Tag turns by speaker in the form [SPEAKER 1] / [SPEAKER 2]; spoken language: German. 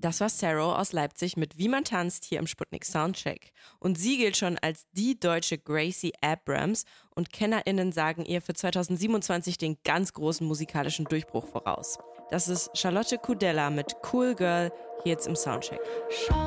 [SPEAKER 1] Das war Sero aus Leipzig mit Wie man tanzt hier im Sputnik Soundcheck. Und sie gilt schon als die deutsche Gracie Abrams und KennerInnen sagen ihr für 2027 den ganz großen musikalischen Durchbruch voraus. Das ist Charlotte Kudella mit Cool Girl hier jetzt im Soundcheck.